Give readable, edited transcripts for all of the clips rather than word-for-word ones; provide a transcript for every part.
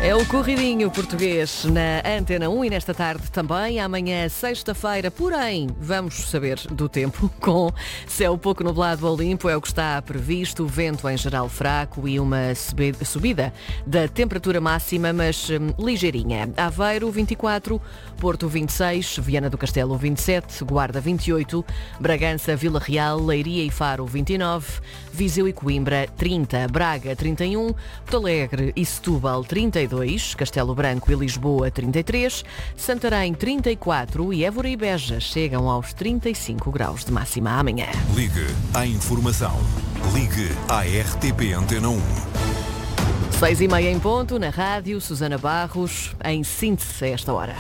É o Corridinho Português na Antena 1 e nesta tarde também. Amanhã, sexta-feira, porém, vamos saber do tempo com céu pouco nublado ou limpo, é o que está previsto, vento em geral fraco e uma subida da temperatura máxima, mas ligeirinha. Aveiro 24, Porto 26, Viana do Castelo 27, Guarda 28, Bragança, Vila Real, Leiria e Faro 29, Viseu e Coimbra 30, Braga 31, Porto Alegre e Setúbal 32, Castelo Branco e Lisboa 33, Santarém 34 e Évora e Beja chegam aos 35 graus de máxima amanhã. Ligue à informação. Ligue à RTP Antena 1. 6h30 em ponto, na rádio, Susana Barros, em síntese a esta hora.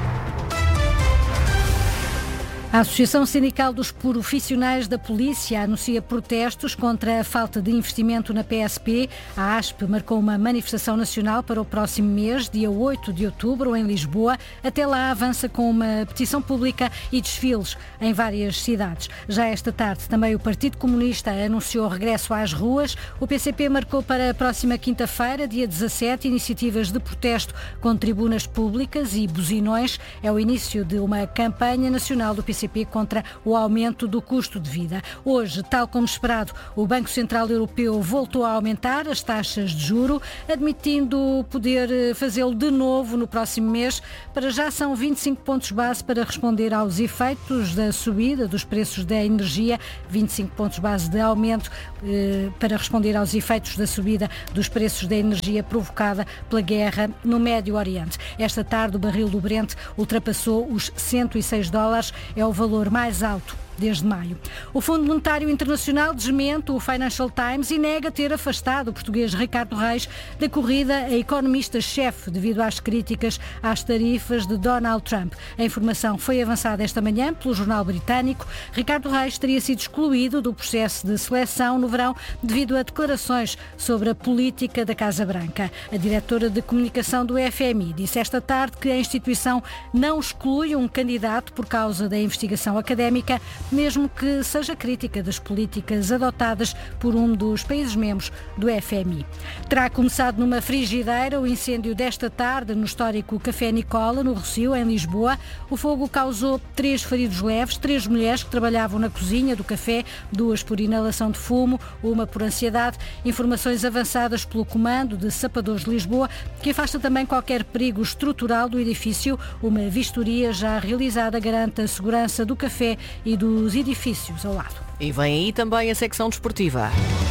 A Associação Sindical dos Profissionais da Polícia anuncia protestos contra a falta de investimento na PSP. A ASP marcou uma manifestação nacional para o próximo mês, dia 8 de outubro, em Lisboa. Até lá avança com uma petição pública e desfiles em várias cidades. Já esta tarde também o Partido Comunista anunciou regresso às ruas. O PCP marcou para a próxima quinta-feira, dia 17, iniciativas de protesto com tribunas públicas e buzinões. É o início de uma campanha nacional do PCP contra o aumento do custo de vida. Hoje, tal como esperado, o Banco Central Europeu voltou a aumentar as taxas de juro, admitindo poder fazê-lo de novo no próximo mês. Para já são 25 pontos base para responder aos efeitos da subida dos preços da energia, 25 pontos base de aumento para responder aos efeitos da subida dos preços da energia provocada pela guerra no Médio Oriente. Esta tarde o barril do Brent ultrapassou os $106, é o valor mais alto desde maio. O Fundo Monetário Internacional desmente o Financial Times e nega ter afastado o português Ricardo Reis da corrida a economista-chefe devido às críticas às tarifas de Donald Trump. A informação foi avançada esta manhã pelo jornal britânico. Ricardo Reis teria sido excluído do processo de seleção no verão devido a declarações sobre a política da Casa Branca. A diretora de comunicação do FMI disse esta tarde que a instituição não exclui um candidato por causa da investigação académica, mesmo que seja crítica das políticas adotadas por um dos países-membros do FMI. Terá começado numa frigideira o incêndio desta tarde no histórico Café Nicola, no Rossio, em Lisboa. O fogo causou 3 feridos leves, 3 mulheres que trabalhavam na cozinha do café, 2 por inalação de fumo, 1 por ansiedade. Informações avançadas pelo Comando de Sapadores de Lisboa, que afasta também qualquer perigo estrutural do edifício. Uma vistoria já realizada garante a segurança do café e dos edifícios ao lado. E vem aí também a secção desportiva.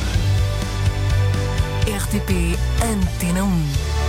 RTP Antena 1.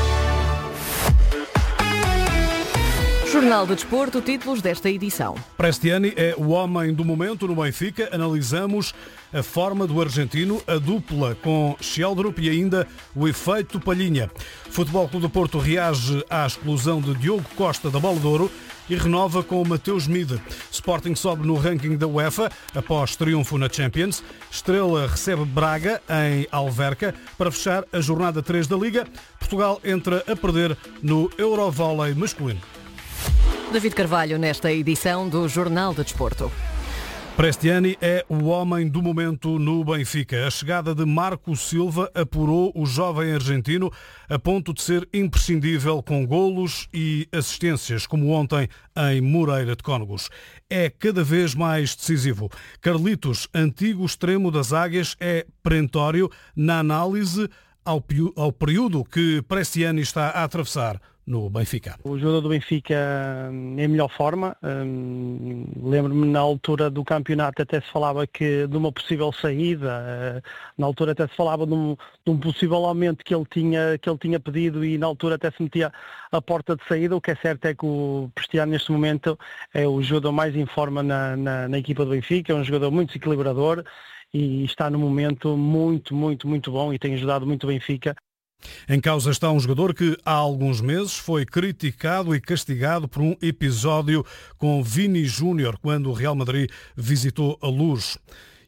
Jornal de Desporto, títulos desta edição. Prestiani é o homem do momento no Benfica. Analisamos a forma do argentino, a dupla com Sheldrup e ainda o efeito Palhinha. Futebol Clube do Porto reage à exclusão de Diogo Costa da Bola de Ouro e renova com o Mateus Mide. Sporting sobe no ranking da UEFA após triunfo na Champions. Estrela recebe Braga em Alverca para fechar a jornada 3 da Liga. Portugal entra a perder no Eurovôlei masculino. David Carvalho nesta edição do Jornal de Desporto. Prestiani é o homem do momento no Benfica. A chegada de Marco Silva apurou o jovem argentino a ponto de ser imprescindível com golos e assistências, como ontem em Moreira de Cónegos. É cada vez mais decisivo. Carlitos, antigo extremo das Águias, é perentório na análise ao período que Prestiani está a atravessar no Benfica. O jogador do Benfica em melhor forma. Lembro-me na altura do campeonato até se falava de uma possível saída, na altura até se falava de um possível aumento que ele tinha pedido e na altura até se metia a porta de saída. O que é certo é que o Prestiani neste momento é o jogador mais em forma na equipa do Benfica, é um jogador muito desequilibrador e está num momento muito, muito, muito bom e tem ajudado muito o Benfica. Em causa está um jogador que há alguns meses foi criticado e castigado por um episódio com Vini Júnior, quando o Real Madrid visitou a Luz.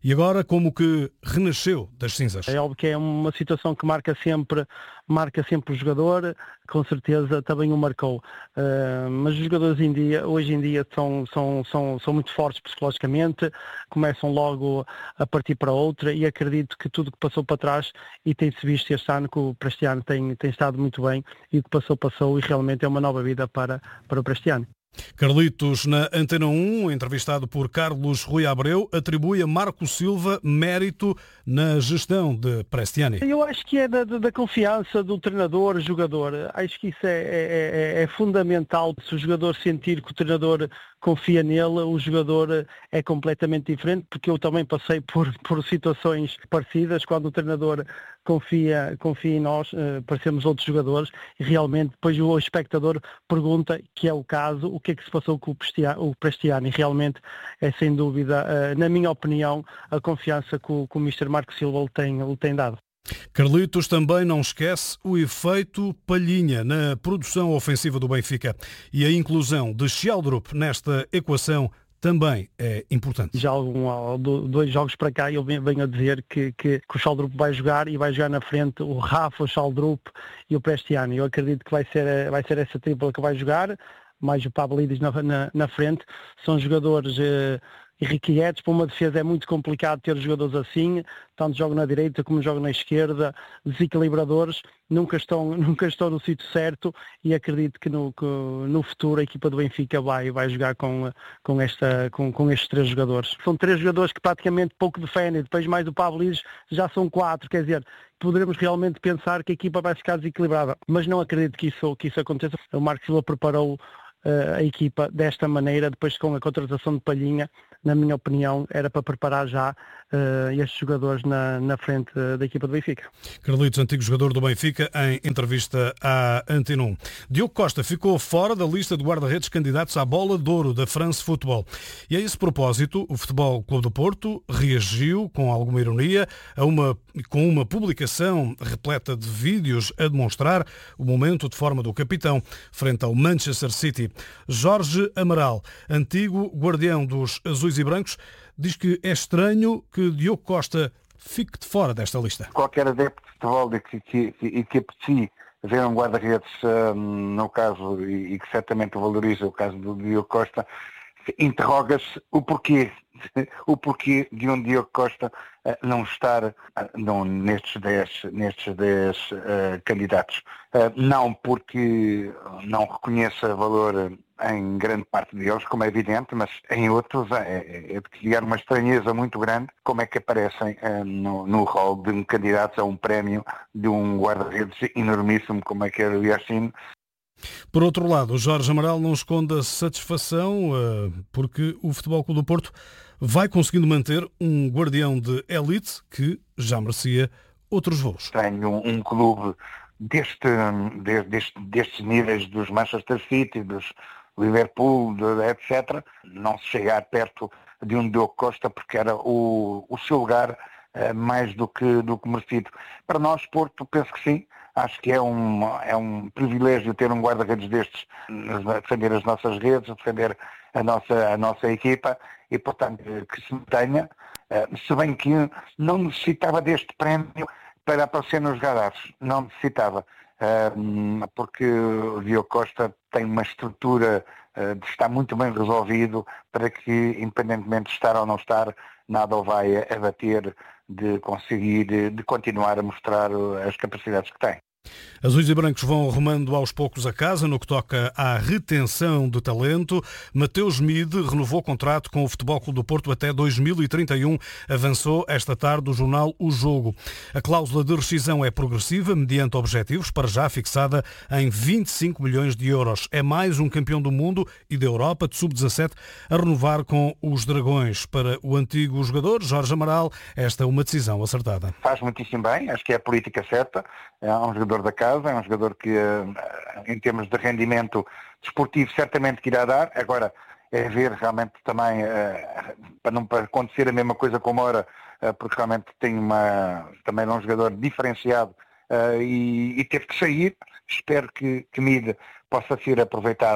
e agora como que renasceu das cinzas. É óbvio que é uma situação que marca sempre o jogador, com certeza também o marcou. Mas os jogadores hoje em dia são muito fortes psicologicamente, começam logo a partir para outra, e acredito que tudo que passou para trás, e tem-se visto este ano que o Prestiano tem estado muito bem, e o que passou e realmente é uma nova vida para o Prestiano. Carlitos, na Antena 1, entrevistado por Carlos Rui Abreu, atribui a Marco Silva mérito na gestão de Prestiani. Eu acho que é da confiança do treinador-jogador. Acho que isso é fundamental. Se o jogador sentir que o treinador confia nele, o jogador é completamente diferente, porque eu também passei por situações parecidas, quando o treinador confia em nós, parecemos outros jogadores, e realmente depois o espectador pergunta, que é o caso, o que é que se passou com o Prestiani. Realmente é sem dúvida, na minha opinião, a confiança que o Mr. Marco Silva lhe tem dado. Carlitos também não esquece o efeito Palhinha na produção ofensiva do Benfica, e a inclusão de Sheldrup nesta equação também é importante. Já há 2 jogos para cá eu venho a dizer que o Sheldrup vai jogar, e vai jogar na frente o Rafa, o Sheldrup e o Prestiani. Eu acredito que vai ser essa tripla que vai jogar, mais o Pavlidis na frente. São jogadores irrequietos. Para uma defesa é muito complicado ter jogadores assim, tanto jogam na direita como jogam na esquerda, desequilibradores, nunca estão no sítio certo, e acredito que no futuro a equipa do Benfica vai jogar com estes 3 jogadores. São 3 jogadores que praticamente pouco defendem, depois mais o Pavlidis já são 4, quer dizer, poderemos realmente pensar que a equipa vai ficar desequilibrada, mas não acredito que isso aconteça. O Marco Silva preparou a equipa desta maneira, depois com a contratação de Palhinha. Na minha opinião, era para preparar já estes jogadores na frente da equipa do Benfica. Carlitos, antigo jogador do Benfica, em entrevista à Antena 1. Diogo Costa ficou fora da lista de guarda-redes candidatos à Bola de Ouro da France Football. E a esse propósito, o Futebol Clube do Porto reagiu com alguma ironia com uma publicação repleta de vídeos a demonstrar o momento de forma do capitão frente ao Manchester City. Jorge Amaral, antigo guardião dos azuis e brancos, diz que é estranho que Diogo Costa fique de fora desta lista. Qualquer adepto de futebol e que aprecie ver um guarda-redes, no caso, e que certamente valoriza o caso do Diogo Costa, interroga-se o porquê de um Diogo Costa não estar nestes 10 candidatos. Não porque não reconheça valor em grande parte deles, como é evidente, mas em outros é de criar uma estranheza muito grande como é que aparecem no rol de candidatos a um prémio de um guarda-redes enormíssimo como é que é o Yassin. Por outro lado, o Jorge Amaral não esconde a satisfação porque o Futebol Clube do Porto vai conseguindo manter um guardião de elite que já merecia outros voos. Tenho um clube destes níveis dos Manchester City, dos Liverpool, etc. Não se chegar perto de um Diogo Costa porque era o seu lugar mais do que merecido. Para nós, Porto, penso que sim. Acho que é um privilégio ter um guarda-redes destes a defender as nossas redes, a defender a nossa equipa, e, portanto, que se mantenha, se bem que não necessitava deste prémio para aparecer nos radares. Não necessitava, porque o Diogo Costa tem uma estrutura de estar muito bem resolvido para que, independentemente de estar ou não estar, nada o vai abater de conseguir, de continuar a mostrar as capacidades que tem. Azuis e brancos vão arrumando aos poucos a casa no que toca à retenção de talento. Mateus Mide renovou o contrato com o Futebol Clube do Porto até 2031. Avançou esta tarde o jornal O Jogo. A cláusula de rescisão é progressiva, mediante objetivos, para já fixada em 25 milhões de euros. É mais um campeão do mundo e da Europa de sub-17 a renovar com os Dragões. Para o antigo jogador, Jorge Amaral, esta é uma decisão acertada. Faz muitíssimo bem, acho que é a política certa. É um jogador da casa, é um jogador que, em termos de rendimento desportivo, certamente que irá dar. Agora, é ver realmente também, para não acontecer a mesma coisa com o Moura, porque realmente também é um jogador diferenciado e teve que sair. Espero que Mide possa ser aproveitado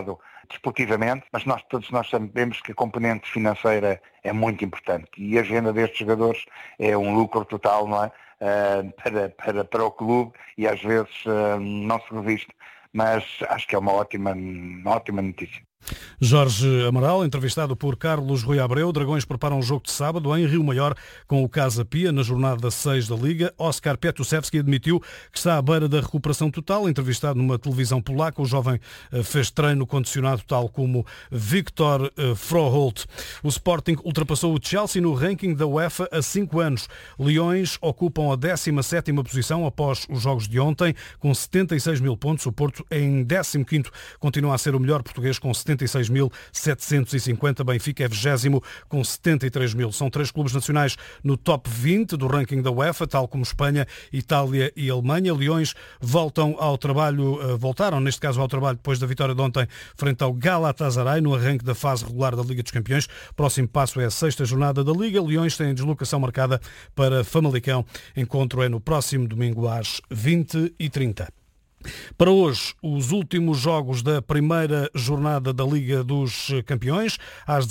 desportivamente, mas todos nós sabemos que a componente financeira é muito importante e a agenda destes jogadores é um lucro total, não é? Para o clube e às vezes não se reviste, mas acho que é uma ótima notícia. Jorge Amaral, entrevistado por Carlos Rui Abreu. Dragões preparam um jogo de sábado em Rio Maior com o Casa Pia na jornada 6 da Liga. Oskar Petusevski admitiu que está à beira da recuperação total. Entrevistado numa televisão polaca, o jovem fez treino condicionado tal como Viktor Froholt. O Sporting ultrapassou o Chelsea no ranking da UEFA há 5 anos. Leões ocupam a 17ª posição após os jogos de ontem com 76 mil pontos. O Porto em 15º continua a ser o melhor português com 76.750, Benfica é 20º com 73 mil. São 3 clubes nacionais no top 20 do ranking da UEFA, tal como Espanha, Itália e Alemanha. Leões voltaram neste caso ao trabalho depois da vitória de ontem frente ao Galatasaray no arranque da fase regular da Liga dos Campeões. Próximo passo é a 6ª jornada da Liga. Leões têm deslocação marcada para Famalicão. Encontro é no próximo domingo às 20h30. Para hoje, os últimos jogos da primeira jornada da Liga dos Campeões. Às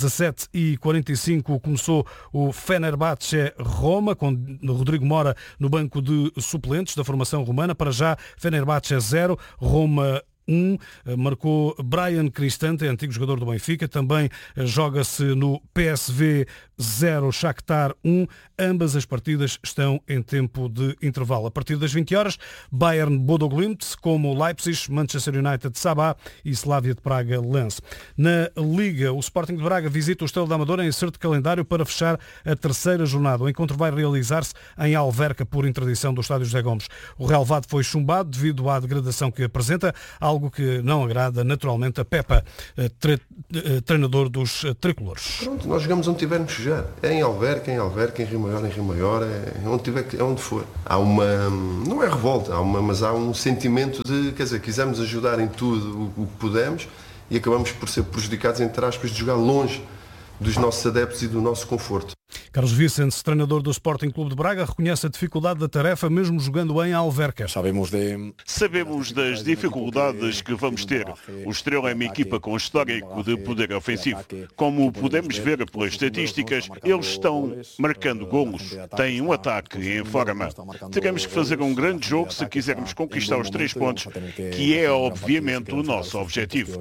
17h45 começou o Fenerbahçe Roma, com Rodrigo Mora no banco de suplentes da formação romana. Para já, Fenerbahçe 0, Roma 1, marcou Brian Cristante, antigo jogador do Benfica. Também joga-se no PSV 0, Shakhtar 1. Ambas as partidas estão em tempo de intervalo. A partir das 20 horas, Bayern Bodo Glimt, como Leipzig, Manchester United Sabah e Slavia de Praga Lens. Na Liga, o Sporting de Braga visita o Estrela da Amadora em acerto de calendário para fechar a 3ª jornada. O encontro vai realizar-se em Alverca por interdição do Estádio José Gomes. O relvado foi chumbado devido à degradação que apresenta, algo que não agrada naturalmente a Pepa, treinador dos tricolores. Pronto, nós jogamos onde tivermos que jogar. É em Alverca, em Rio Maior, é onde for. Há não é revolta, mas há um sentimento de, quisemos ajudar em tudo o que pudemos e acabamos por ser prejudicados, entre aspas, de jogar longe dos nossos adeptos e do nosso conforto. Carlos Vicente, treinador do Sporting Clube de Braga, reconhece a dificuldade da tarefa mesmo jogando em Alverca. Sabemos das dificuldades que vamos ter. O Estrela é uma equipa com histórico de poder ofensivo. Como podemos ver pelas estatísticas, eles estão marcando golos. Têm um ataque em forma. Teremos que fazer um grande jogo se quisermos conquistar os 3 pontos, que é obviamente o nosso objetivo.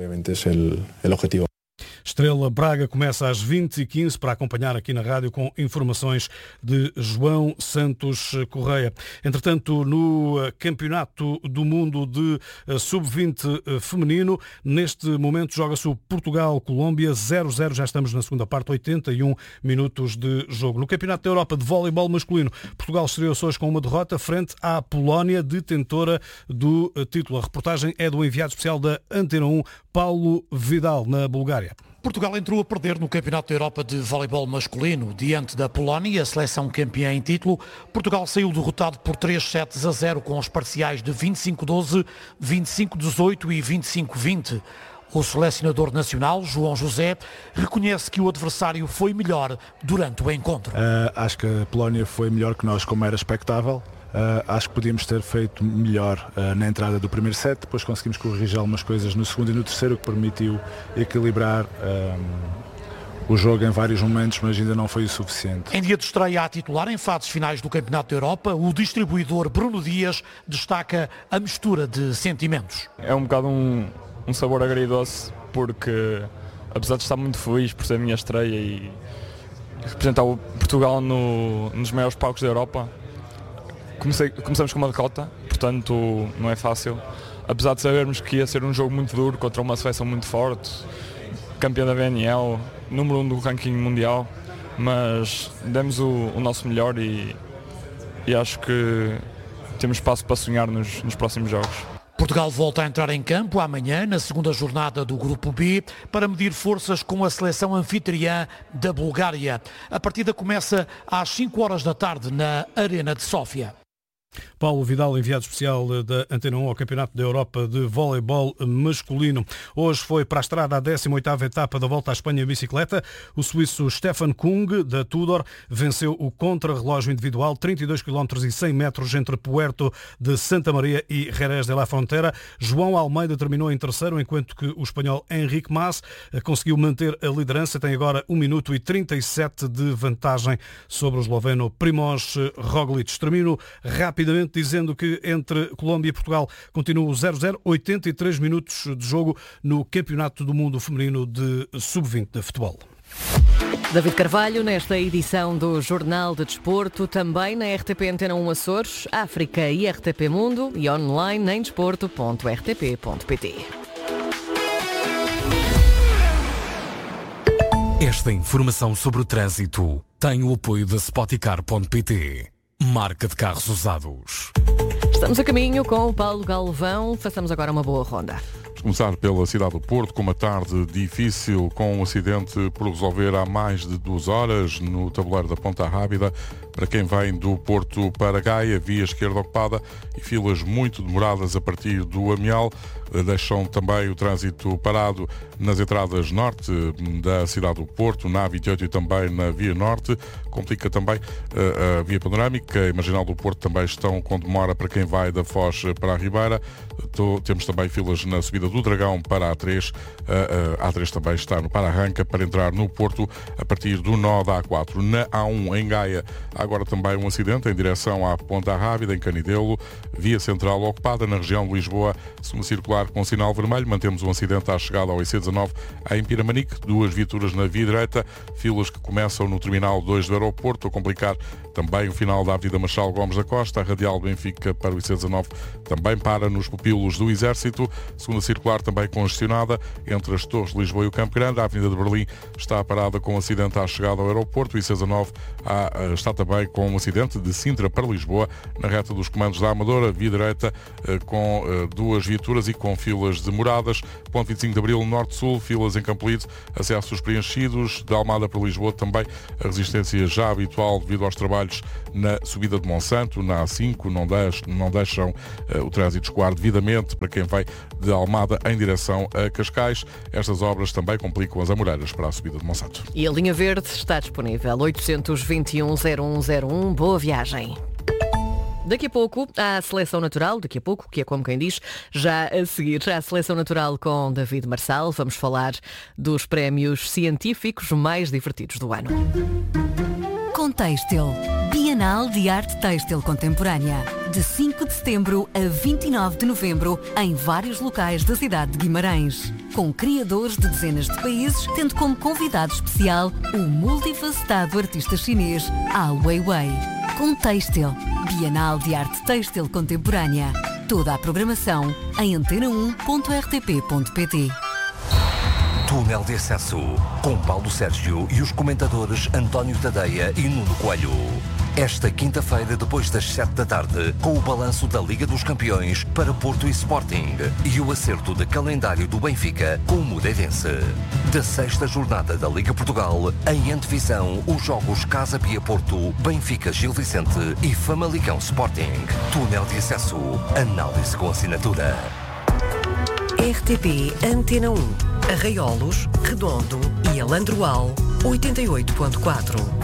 Estrela Braga começa às 20h15 para acompanhar aqui na rádio com informações de João Santos Correia. Entretanto, no Campeonato do Mundo de Sub-20 feminino, neste momento joga-se o Portugal-Colômbia 0-0, já estamos na segunda parte, 81 minutos de jogo. No Campeonato da Europa de Voleibol masculino, Portugal estreou-se hoje com uma derrota frente à Polónia, detentora do título. A reportagem é do enviado especial da Antena 1, Paulo Vidal, na Bulgária. Portugal entrou a perder no Campeonato da Europa de Voleibol masculino. Diante da Polónia, a seleção campeã em título, Portugal saiu derrotado por 3-7-0 com os parciais de 25-12, 25-18 e 25-20. O selecionador nacional, João José, reconhece que o adversário foi melhor durante o encontro. Acho que a Polónia foi melhor que nós, como era expectável. Acho que podíamos ter feito melhor na entrada do primeiro set, depois conseguimos corrigir algumas coisas no segundo e no terceiro, o que permitiu equilibrar o jogo em vários momentos, mas ainda não foi o suficiente. Em dia de estreia a titular em fases finais do Campeonato da Europa, o distribuidor Bruno Dias destaca a mistura de sentimentos. É um bocado um sabor agridoce, porque apesar de estar muito feliz por ser a minha estreia e representar o Portugal nos maiores palcos da Europa, começamos com uma derrota, portanto não é fácil, apesar de sabermos que ia ser um jogo muito duro contra uma seleção muito forte, campeã da BNL, número 1 do ranking mundial, mas demos o nosso melhor e acho que temos espaço para sonhar nos próximos jogos. Portugal volta a entrar em campo amanhã, na segunda jornada do Grupo B, para medir forças com a seleção anfitriã da Bulgária. A partida começa às 5 horas da tarde na Arena de Sófia. Paulo Vidal, enviado especial da Antena 1 ao Campeonato da Europa de Voleibol Masculino. Hoje foi para a estrada a 18ª etapa da Volta à Espanha em bicicleta. O suíço Stefan Kung, da Tudor, venceu o contrarrelógio individual, 32 km e 100 metros entre Puerto de Santa Maria e Jerez de la Frontera. João Almeida terminou em terceiro, enquanto que o espanhol Enrique Mas conseguiu manter a liderança. Tem agora 1 minuto e 37 de vantagem sobre o esloveno Primož Roglič. Termino rapidamente dizendo que entre Colômbia e Portugal continua o 0-0, 83 minutos de jogo no Campeonato do Mundo Feminino de Sub-20 de futebol. David Carvalho, nesta edição do Jornal de Desporto, também na RTP Antena 1 Açores, África e RTP Mundo e online em desporto.rtp.pt. Esta informação sobre o trânsito tem o apoio da Spoticar.pt, marca de carros usados. Estamos a caminho com o Paulo Galvão. Façamos agora uma boa ronda. Vamos começar pela cidade do Porto, com uma tarde difícil, com um acidente por resolver há mais de 2 horas no tabuleiro da Ponta Rábida. Para quem vem do Porto para Gaia, via esquerda ocupada e filas muito demoradas a partir do Amial. Deixam também o trânsito parado nas entradas norte da cidade do Porto, na A28 e também na Via Norte. Complica também a Via Panorâmica. A Marginal do Porto também estão com demora para quem vai da Foz para a Ribeira. Temos também filas na subida do Dragão para a A3. A A3 também está no para-arranca para entrar no Porto a partir do nó da A4. Na A1 em Gaia há agora também um acidente em direção à Ponta Rábida, em Canidelo. Via central ocupada na região de Lisboa, segunda circular com sinal vermelho. Mantemos um acidente à chegada ao IC19 em Piramanique. 2 viaturas na via direita. Filas que começam no terminal 2 do aeroporto, a complicar também o final da Avenida Marchal Gomes da Costa. A radial Benfica para o IC19 também para nos pupilos do Exército. Segunda circular também congestionada entre as Torres de Lisboa e o Campo Grande. A Avenida de Berlim está parada com um acidente à chegada ao aeroporto. O IC19 está também com um acidente de Sintra para Lisboa, na reta dos comandos da Amadora. Via direita com 2 viaturas e com filas demoradas. Ponto 25 de Abril, Norte-Sul, filas em Campolide, acessos preenchidos. Da Almada para Lisboa também a resistência já habitual devido aos trabalhos na subida de Monsanto. Na A5 não deixam o trânsito escoar devidamente para quem vai de Almada em direção a Cascais. Estas obras também complicam as Amoreiras para a subida de Monsanto. E a linha verde está disponível, 821-0101. Boa viagem. Daqui a pouco há a Seleção Natural, daqui a pouco, que é como quem diz, já a seguir, há a Seleção Natural com David Marçal. Vamos falar dos prémios científicos mais divertidos do ano. Contextil, Bienal de Arte Têxtil Contemporânea, de 5 de setembro a 29 de novembro, em vários locais da cidade de Guimarães, com criadores de dezenas de países, tendo como convidado especial o multifacetado artista chinês Ai Weiwei. Contextil, Bienal de Arte Têxtil Contemporânea. Toda a programação em antena1.rtp.pt. Túnel de Acesso, com Paulo Sérgio e os comentadores António Tadeia e Nuno Coelho. Esta quinta-feira, depois das 7 da tarde, com o balanço da Liga dos Campeões para Porto e Sporting e o acerto de calendário do Benfica com o Moreirense. Da 6ª jornada da Liga Portugal, em antevisão, os jogos Casa Pia Porto, Benfica Gil Vicente e Famalicão Sporting. Túnel de Acesso, análise com assinatura. RTP Antena 1, Arraiolos, Redondo e Alandroal, 88.4.